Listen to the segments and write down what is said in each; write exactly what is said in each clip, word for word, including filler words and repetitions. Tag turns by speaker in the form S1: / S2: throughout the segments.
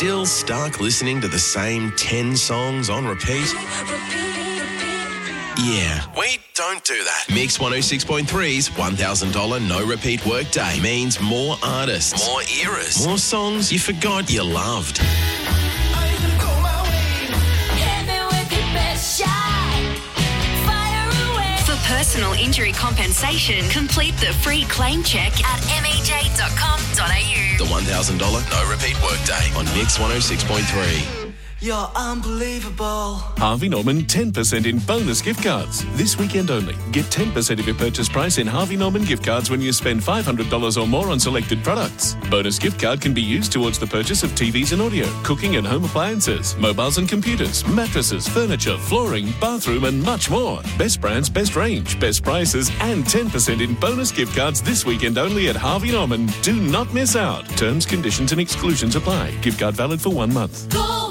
S1: Still stuck listening to the same ten songs on repeat? Yeah, we don't do that. Mix one oh six point three's one thousand dollars no repeat workday means more artists, more eras, more songs you forgot you loved.
S2: Personal injury compensation, complete the free claim check at m e j dot com dot a u.
S1: The one thousand dollars no repeat workday on Mix one oh six point three.
S3: You're unbelievable.
S4: Harvey Norman ten percent in bonus gift cards. This weekend only. Get ten percent of your purchase price in Harvey Norman gift cards when you spend five hundred dollars or more on selected products. Bonus gift card can be used towards the purchase of T Vs and audio, cooking and home appliances, mobiles and computers, mattresses, furniture, flooring, bathroom and much more. Best brands, best range, best prices and ten percent in bonus gift cards this weekend only at Harvey Norman. Do not miss out. Terms, conditions and exclusions apply. Gift card valid for one month.
S5: Go!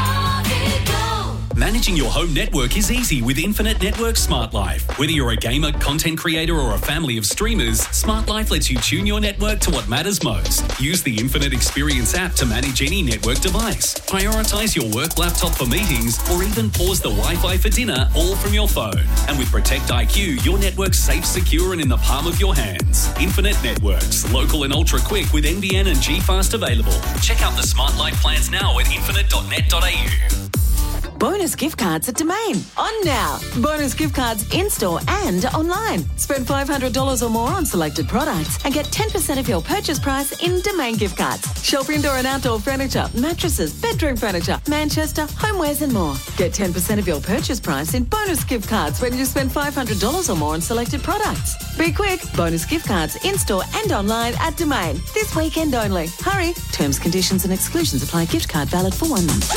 S5: Managing your home network is easy with Infinite Network Smart Life. Whether you're a gamer, content creator or a family of streamers, Smart Life lets you tune your network to what matters most. Use the Infinite Experience app to manage any network device. Prioritise your work laptop for meetings or even pause the Wi-Fi for dinner, all from your phone. And with Protect I Q, your network's safe, secure and in the palm of your hands. Infinite Networks, local and ultra quick with N B N and G Fast available. Check out the Smart Life plans now at infinite dot net dot a u.
S6: Bonus gift cards at Domain. On now. Bonus gift cards in-store and online. Spend five hundred dollars or more on selected products and get ten percent of your purchase price in Domain gift cards. Shop indoor and outdoor furniture, mattresses, bedroom furniture, Manchester, homewares and more. Get ten percent of your purchase price in bonus gift cards when you spend five hundred dollars or more on selected products. Be quick. Bonus gift cards in-store and online at Domain. This weekend only. Hurry. Terms, conditions and exclusions apply. Gift card valid for one month.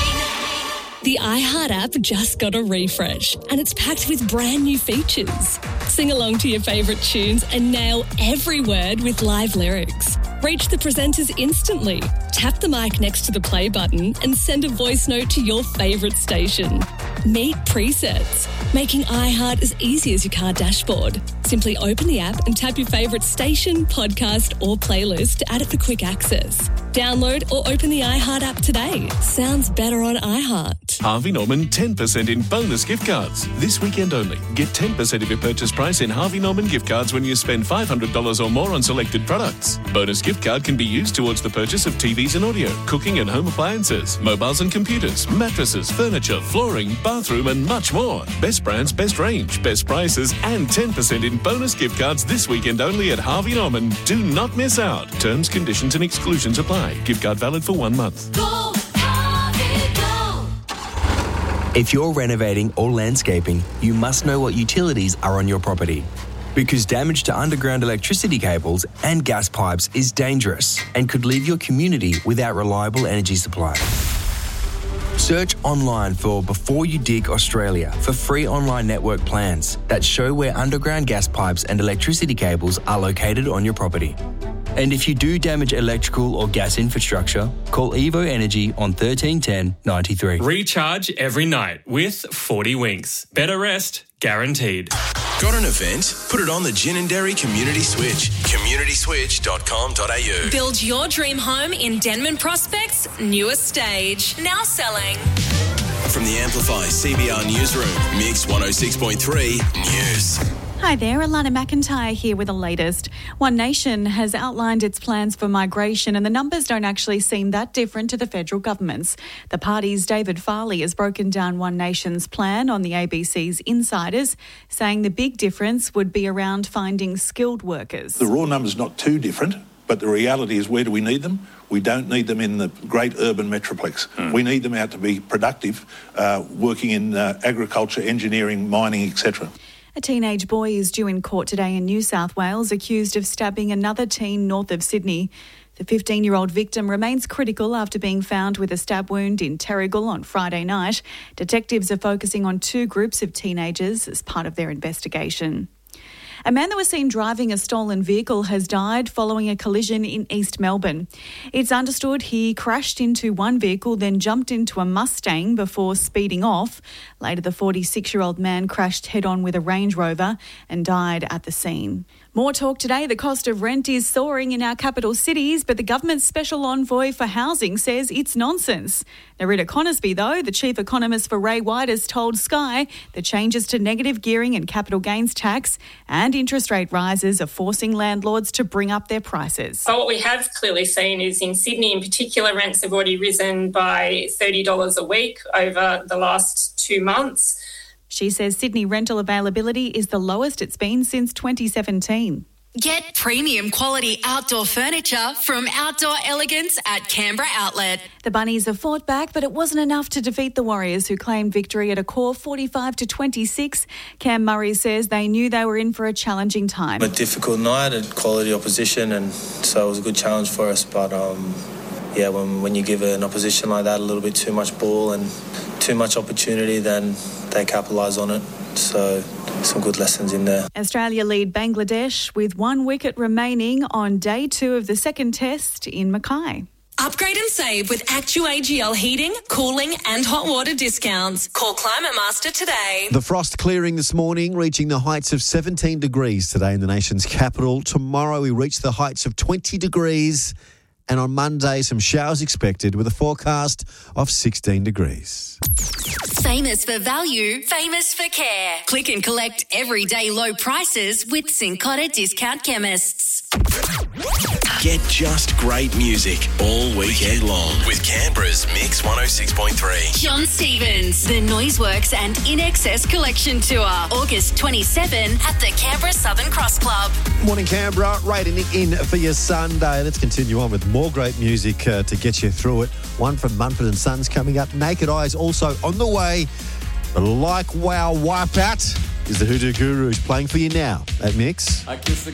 S7: The iHeart app just got a refresh and it's packed with brand new features. Sing along to your favourite tunes and nail every word with live lyrics. Reach the presenters instantly. Tap the mic next to the play button and send a voice note to your favourite station. Meet presets, making iHeart as easy as your car dashboard. Simply open the app and tap your favourite station, podcast or playlist to add it for quick access. Download or open the iHeart app today. Sounds better on iHeart.
S4: Harvey Norman ten percent in bonus gift cards. This weekend only. Get ten percent of your purchase price in Harvey Norman gift cards when you spend five hundred dollars or more on selected products. Bonus gift card can be used towards the purchase of T Vs and audio, cooking and home appliances, mobiles and computers, mattresses, furniture, flooring, bathroom and much more. Best brands, best range, best prices and ten percent in bonus gift cards this weekend only at Harvey Norman. Do not miss out. Terms, conditions and exclusions apply. Gift card valid for one month.
S5: Go, Harvey, go.
S8: If you're renovating or landscaping, you must know what utilities are on your property. Because damage to underground electricity cables and gas pipes is dangerous and could leave your community without reliable energy supply. Search online for Before You Dig Australia for free online network plans that show where underground gas pipes and electricity cables are located on your property. And if you do damage electrical or gas infrastructure, call Evo Energy on thirteen ten ninety-three.
S9: Recharge every night with forty Winks. Better rest guaranteed.
S1: Got an event? Put it on the Gin and Dairy Community Switch. community switch dot com dot a u.
S2: Build your dream home in Denman Prospect's newest stage. Now selling.
S1: From the Amplify C B R Newsroom, Mix one oh six point three News.
S10: Hi there, Alana McIntyre here with the latest. One Nation has outlined its plans for migration and the numbers don't actually seem that different to the federal government's. The party's David Farley has broken down One Nation's plan on the A B C's Insiders, saying the big difference would be around finding skilled workers.
S11: The raw number's not too different, but the reality is, where do we need them? We don't need them in the great urban metroplex. Mm. We need them out to be productive, uh, working in uh, agriculture, engineering, mining, et cetera.
S10: A teenage boy is due in court today in New South Wales, accused of stabbing another teen north of Sydney. The fifteen-year-old victim remains critical after being found with a stab wound in Terrigal on Friday night. Detectives are focusing on two groups of teenagers as part of their investigation. A man that was seen driving a stolen vehicle has died following a collision in East Melbourne. It's understood he crashed into one vehicle, then jumped into a Mustang before speeding off. Later, the forty-six-year-old man crashed head-on with a Range Rover and died at the scene. More talk today. The cost of rent is soaring in our capital cities, but the government's special envoy for housing says it's nonsense. Nerida Conisby, though, the chief economist for Ray White, has told Sky the changes to negative gearing and capital gains tax and interest rate rises are forcing landlords to bring up their prices.
S12: So what we have clearly seen is in Sydney in particular, rents have already risen by thirty dollars a week over the last two months.
S10: She says Sydney rental availability is the lowest it's been since twenty seventeen.
S2: Get premium quality outdoor furniture from Outdoor Elegance at Canberra Outlet.
S10: The Bunnies have fought back, but it wasn't enough to defeat the Warriors, who claimed victory at a core forty-five to twenty-six. Cam Murray says they knew they were in for a challenging time.
S13: A difficult night and quality opposition, and so it was a good challenge for us. But um, yeah, when when you give an opposition like that a little bit too much ball and too much opportunity, then they capitalise on it. So some good lessons in there.
S10: Australia lead Bangladesh with one wicket remaining on day two of the second test in Mackay.
S14: Upgrade and save with Actu A G L heating, cooling and hot water discounts. Call Climate Master today.
S15: The frost clearing this morning, reaching the heights of seventeen degrees today in the nation's capital. Tomorrow we reach the heights of twenty degrees. And on Monday, some showers expected with a forecast of sixteen degrees.
S2: Famous for value, famous for care. Click and collect everyday low prices with Cincotta Discount Chemists.
S1: Get just great music all weekend long with Canberra's Mix one oh six point three.
S2: John Stevens, the Noiseworks and In Excess Collection Tour, August twenty-seventh at the Canberra Southern Cross Club.
S15: Morning, Canberra. Rating it in for your Sunday. Let's continue on with more great music uh, to get you through it. One from Mumford and Sons coming up. Naked Eyes also on the way. Like Wow Wipeout is the Hoodoo Gurus playing for you now at Mix.
S16: I kiss the